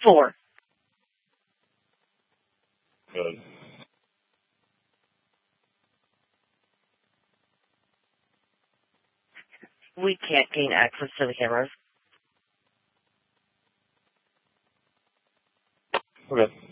4. Good. We can't gain access to the cameras. Okay.